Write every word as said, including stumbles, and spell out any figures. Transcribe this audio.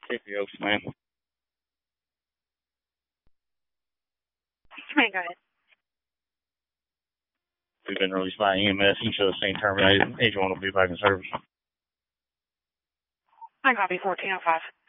K P O, man. Hey, go ahead. We've been released by E M S. Each of the same terminated. Agent one will be back in service. I copy fourteen oh five.